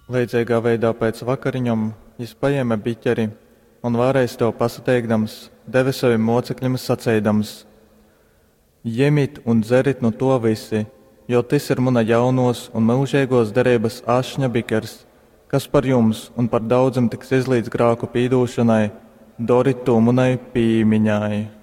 Līdzīgā veidā pēc vakariņom viņš paēma biķeri un vēlreiz to pasateikdams, deva saviem mocekļiem sacēdams: Ņemiet un dzerit no to visi, jo tas ir mana jaunos un mūžīgos derības ašņa bikers, kas par jums un par daudziem tiks izlīdz grāku pīdūšanai, dorit to manai pīmiņai.